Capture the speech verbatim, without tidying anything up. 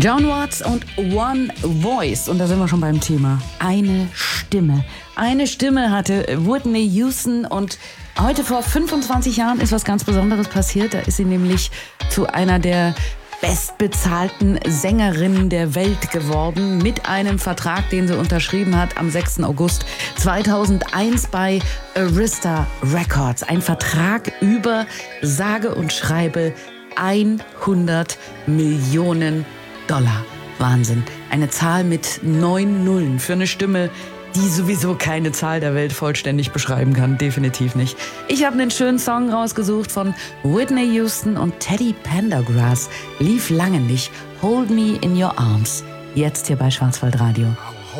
John Watts und One Voice. Und da sind wir schon beim Thema. Eine Stimme. Eine Stimme hatte Whitney Houston. Und heute vor fünfundzwanzig Jahren ist was ganz Besonderes passiert. Da ist sie nämlich zu einer der bestbezahlten Sängerinnen der Welt geworden. Mit einem Vertrag, den sie unterschrieben hat am sechsten August zweitausendeins bei Arista Records. Ein Vertrag über sage und schreibe hundert Millionen Dollar. Wahnsinn. Eine Zahl mit neun Nullen für eine Stimme, die sowieso keine Zahl der Welt vollständig beschreiben kann. Definitiv nicht. Ich habe einen schönen Song rausgesucht von Whitney Houston und Teddy Pendergrass. Lief lange nicht. Hold Me in Your Arms. Jetzt hier bei Schwarzwaldradio.